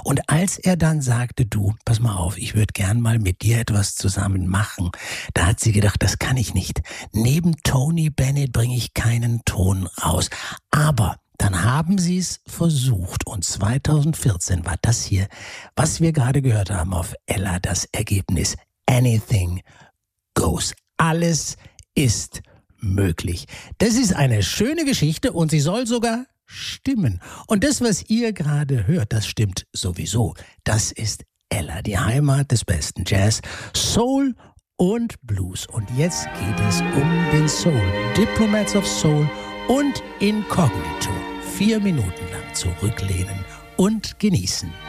Und als er dann sagte, du, pass mal auf, ich würde gern mal mit dir etwas zusammen machen, da hat sie gedacht, das kann ich nicht. Neben Tony Bennett bringe ich keinen Ton raus. Aber dann haben sie es versucht und 2014 war das hier, was wir gerade gehört haben auf Ella, das Ergebnis. Anything goes. Alles ist möglich. Das ist eine schöne Geschichte und sie soll sogar stimmen. Und das, was ihr gerade hört, das stimmt sowieso. Das ist Ella, die Heimat des besten Jazz, Soul und Blues. Und jetzt geht es um den Soul, Diplomats of Soul und Incognito. 4 Minuten lang zurücklehnen und genießen.